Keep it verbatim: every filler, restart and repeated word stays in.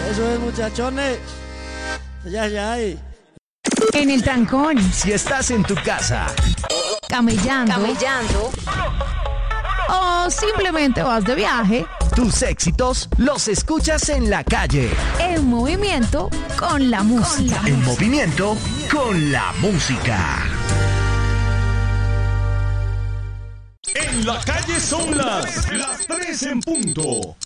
Eso es, muchachones. Ya, ya hay. En el trancón. Si estás en tu casa. Camellando. Camellando. O simplemente vas de viaje. Tus éxitos los escuchas en la calle. En movimiento con la música. En movimiento con la música. En la calle son las, las tres en punto.